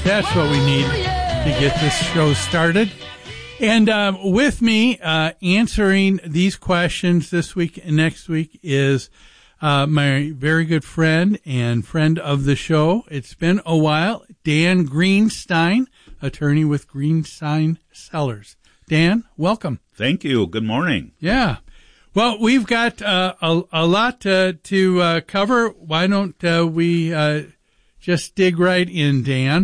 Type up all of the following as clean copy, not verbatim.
That's what we need to get this show started. And with me answering these questions this week and next week is my very good friend and friend of the show. It's been a while. Dan Greenstein, attorney with Greenstein Sellers. Dan, welcome. Thank you. Good morning. Yeah. Well, we've got a lot to cover. Why don't we just dig right in, Dan?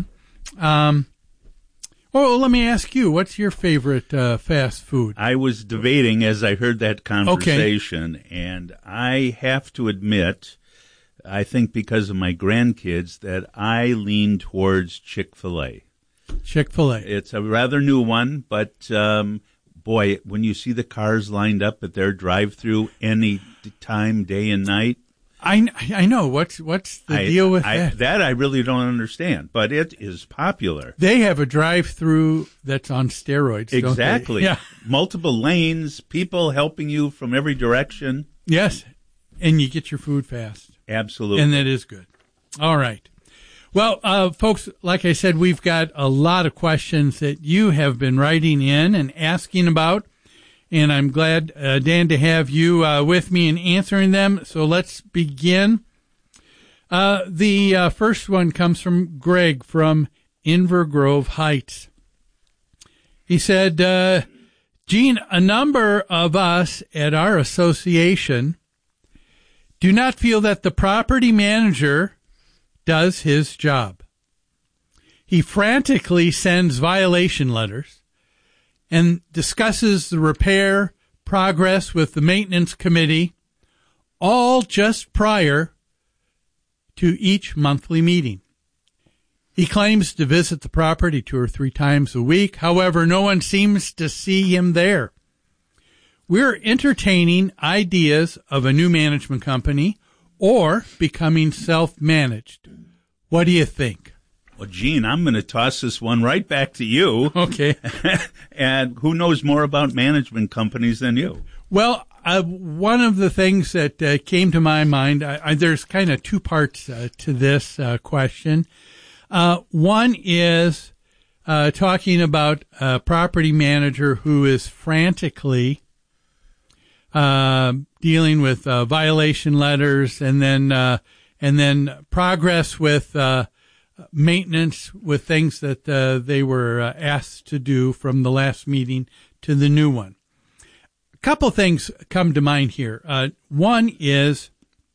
Well, let me ask you, what's your favorite fast food? I was debating as I heard that conversation, and I have to admit, I think because of my grandkids, that I lean towards Chick-fil-A. Chick-fil-A. It's a rather new one, but boy, when you see the cars lined up at their drive-thru any time, day and night, I know. What's the deal with that? That I really don't understand, but it is popular. They have a drive-through that's on steroids, exactly. Don't they? Yeah. Multiple lanes, people helping you from every direction. Yes, and you get your food fast. Absolutely. And that is good. All right. Well, folks, like I said, we've got a lot of questions that you have been writing in and asking about. And I'm glad, Dan, to have you with me in answering them. So let's begin. The first one comes from Greg from Inver Grove Heights. He said, Gene, a number of us at our association do not feel that the property manager does his job. He frantically sends violation letters and discusses the repair progress with the maintenance committee, all just prior to each monthly meeting. He claims to visit the property 2 or 3 times a week. However, no one seems to see him there. We're entertaining ideas of a new management company or becoming self-managed. What do you think? Well, Gene, I'm going to toss this one right back to you. Okay. And who knows more about management companies than you? Well, one of the things that came to my mind, there's kind of 2 parts to this question. One is talking about a property manager who is frantically dealing with violation letters and then progress with maintenance with things that they were asked to do from the last meeting to the new one. A couple things come to mind here. One is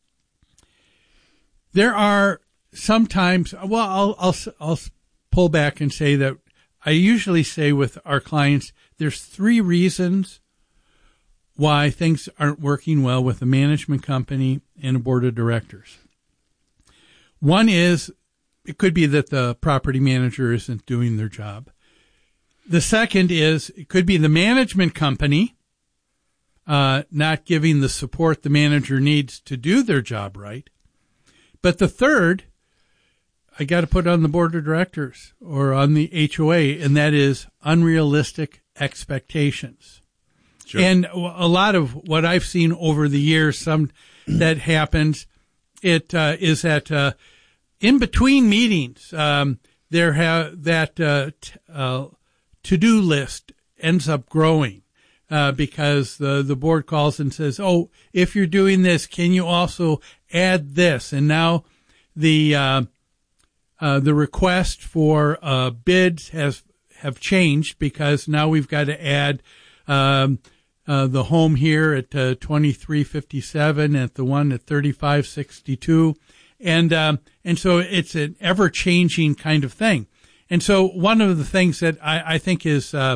there are sometimes, well, I'll pull back and say that I usually say with our clients, there's 3 reasons why things aren't working well with a management company and a board of directors. One is it could be that the property manager isn't doing their job. The second is it could be the management company not giving the support the manager needs to do their job right. But the third, I got to put on the board of directors or on the HOA, and that is unrealistic expectations. Sure. And a lot of what I've seen over the years, that happens, it is that in between meetings, there have that to-do list ends up growing because the board calls and says, "Oh, if you're doing this, can you also add this?" And now the request for bids have changed because now we've got to add the home here at 2357, at the one at 3562. And so it's an ever-changing kind of thing. And so one of the things that I think is that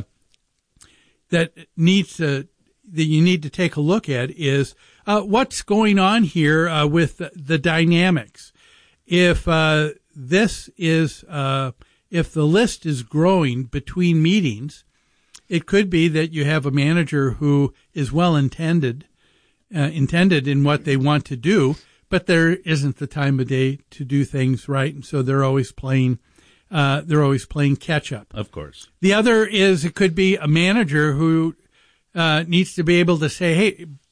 you need to take a look at is what's going on here with the dynamics. If this is if the list is growing between meetings, it could be that you have a manager who is well intended in what they want to do, but there isn't the time of day to do things right, and so they're always playing catch up. Of course. The other is it could be a manager who needs to be able to say, "Hey,